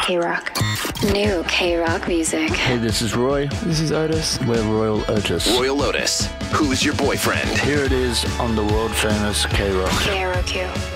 K-Rock. New K-Rock music. Hey, this is Roy. This is Otis. We're Royal Otis. Royal Otis. Who's your boyfriend? Here it is on the world famous K-Rock. KROQ.